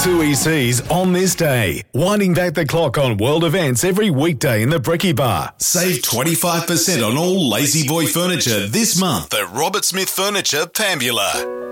2 ECs on this day. Winding back the clock on world events every weekday in the Brekkie Bar. Save 25% on all Lazy Boy furniture this month at Robert Smith Furniture, Pambula.